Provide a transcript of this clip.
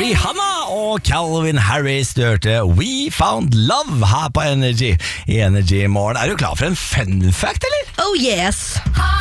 Rihanna og Calvin Harris. Du hørte We Found Love her på Energy i Energy Morgen. Er du klar for en fun fact, eller? Oh yes.